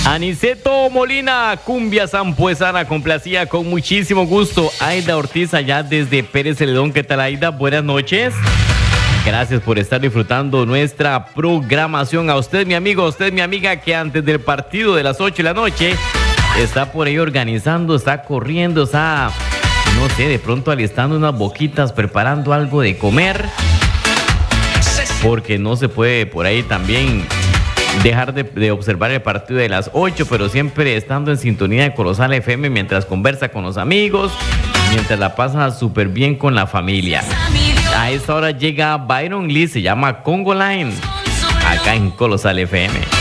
Aniceto Molina, cumbia zampuesana, complacía con muchísimo gusto. Aida Ortiz, allá desde Pérez Celedón. ¿Qué tal, Aida? Buenas noches. Gracias por estar disfrutando nuestra programación. A usted, mi amigo, a usted, mi amiga, que antes del partido de las 8 de la noche está por ahí organizando, está corriendo, está, no sé, de pronto alistando unas boquitas, preparando algo de comer. Porque no se puede por ahí también dejar de observar el partido de las 8, pero siempre estando en sintonía de Colosal FM mientras conversa con los amigos, mientras la pasa súper bien con la familia. A esta hora llega Byron Lee, se llama Congo Line, acá en Colosal FM.